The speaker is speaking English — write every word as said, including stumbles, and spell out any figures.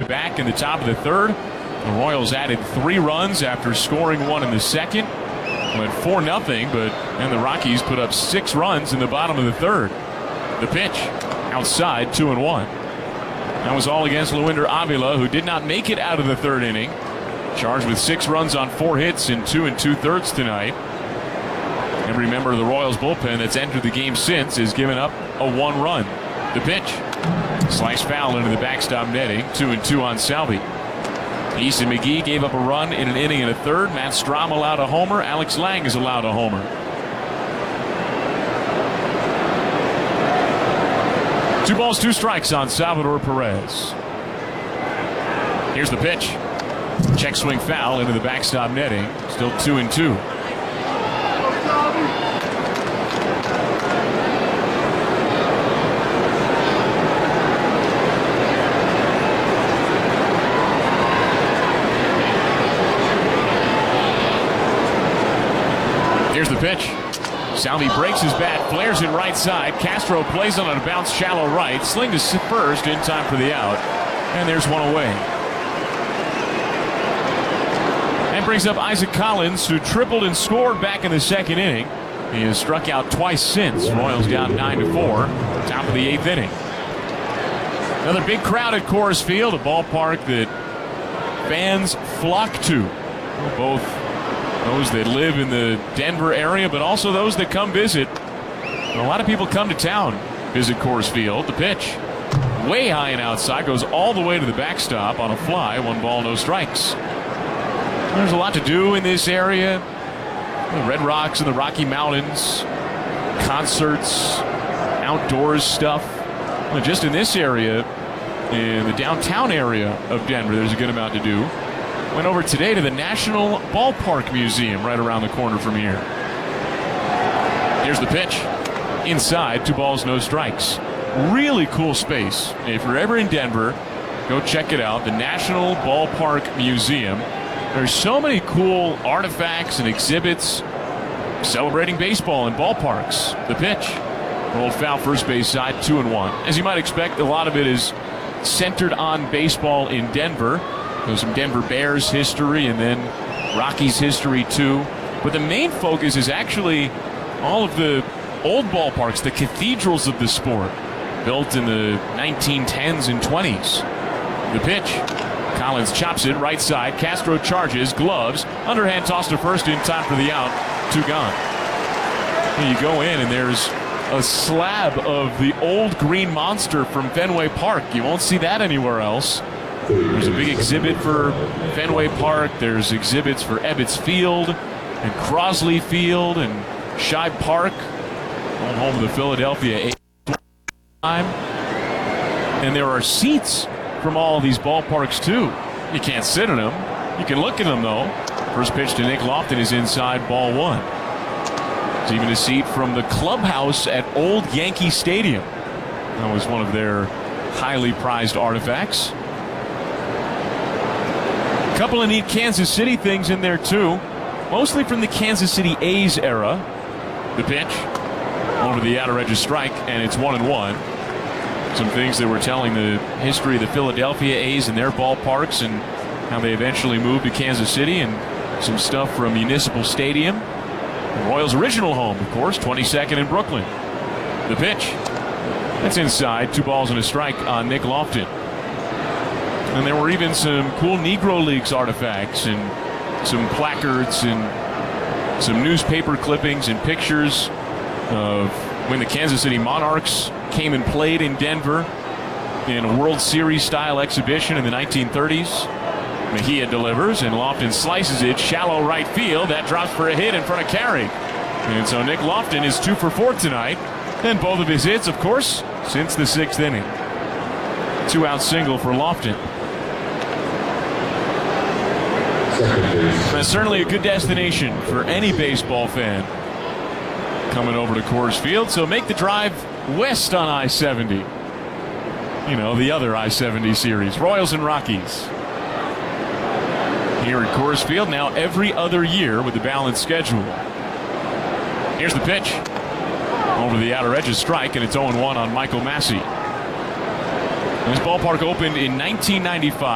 back in the top of the third. The Royals added three runs after scoring one in the second. Went four nothing, but and the Rockies put up six runs in the bottom of the third. The pitch outside, two and one. That was all against Luinder Avila, who did not make it out of the third inning. Charged with six runs on four hits in two and two-thirds tonight. Every member of the Royals bullpen that's entered the game since has given up a one run. The pitch. Slice foul into the backstop netting. Two and two on Salvi. Easton McGee gave up a run in an inning and a third. Matt Strahm allowed a homer. Alex Lang is allowed a homer. Two balls, two strikes on Salvador Perez. Here's the pitch. Check swing foul into the backstop netting. Still two and two. Here's the pitch. Salvi breaks his bat, flares it right side. Castro plays on a bounce shallow right. Sling to first in time for the out. And there's one away. And brings up Isaac Collins, who tripled and scored back in the second inning. He has struck out twice since. Royals down nine to four. Top of the eighth inning. Another big crowd at Coors Field, a ballpark that fans flock to. Both those that live in the Denver area, but also those that come visit. A lot of people come to town, visit Coors Field. The pitch, way high and outside, goes all the way to the backstop on a fly. One ball, no strikes. There's a lot to do in this area. The Red Rocks and the Rocky Mountains, concerts, outdoors stuff. Well, just in this area, in the downtown area of Denver, there's a good amount to do. Went over today to the National Ballpark Museum right around the corner from here. Here's the pitch. Inside, two balls, no strikes. Really cool space. If you're ever in Denver, go check it out. The National Ballpark Museum. There's so many cool artifacts and exhibits celebrating baseball in ballparks. The pitch. Rolled foul first base side, two and one. As you might expect, a lot of it is centered on baseball in Denver. There's some Denver Bears history and then Rockies history too. But the main focus is actually all of the old ballparks, the cathedrals of the sport, built in the nineteen tens and twenties. The pitch. Collins chops it right side. Castro charges, gloves, underhand toss to first in time for the out. Two gone. And you go in and there's a slab of the old green monster from Fenway Park. You won't see that anywhere else. There's a big exhibit for Fenway Park. There's exhibits for Ebbets Field and Crosley Field and Shibe Park, home of the Philadelphia A's. And there are seats from all of these ballparks too. You can't sit in them. You can look at them though. First pitch to Nick Lofton is inside, ball one. There's even a seat from the clubhouse at Old Yankee Stadium. That was one of their highly prized artifacts. A couple of neat Kansas City things in there too, mostly from the Kansas City A's era. The pitch over the outer edge of strike, and it's one and one. Some things that were telling the history of the Philadelphia A's and their ballparks and how they eventually moved to Kansas City, and some stuff from Municipal Stadium, the Royals' original home, of course, twenty-second in Brooklyn. The pitch, that's inside, two balls and a strike on Nick Lofton. And there were even some cool Negro Leagues artifacts and some placards and some newspaper clippings and pictures of when the Kansas City Monarchs came and played in Denver in a World Series style exhibition in the nineteen thirties. Mejia delivers and Lofton slices it shallow right field. That drops for a hit in front of Carey. And so Nick Lofton is two for four tonight. And both of his hits, of course, since the sixth inning. Two out single for Lofton. That's certainly a good destination for any baseball fan coming over to Coors Field. So make the drive west on I seventy. You know, the other I seventy series, Royals and Rockies. Here at Coors Field now every other year with the balanced schedule. Here's the pitch. Over the outer edge of strike, and it's oh and one on Michael Massey. This ballpark opened in nineteen ninety-five.